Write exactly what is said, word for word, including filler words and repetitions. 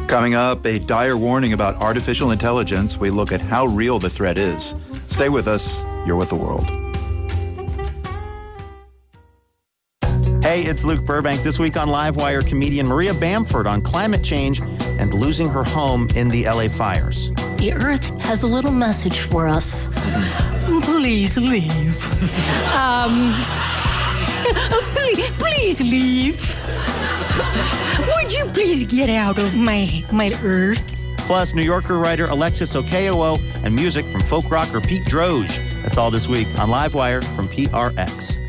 Coming up, a dire warning about artificial intelligence. We look at how real the threat is. Stay with us. You're with the world. Hey, it's Luke Burbank. This week on Livewire, comedian Maria Bamford on climate change and losing her home in the L A fires. The Earth has a little message for us. Please leave. um, please, please leave. Would you please get out of my my Earth? Plus, New Yorker writer Alexis Okeowo and music from folk rocker Pete Droge. That's all this week on Livewire from P R X.